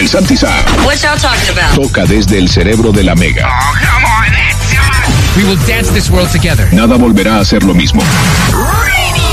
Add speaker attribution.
Speaker 1: El Santi Sam
Speaker 2: What y'all talking about?
Speaker 1: toca desde el cerebro de la Mega.
Speaker 3: Oh, come on,
Speaker 4: We will dance this world together.
Speaker 1: Nada volverá a ser lo mismo.
Speaker 3: Radio.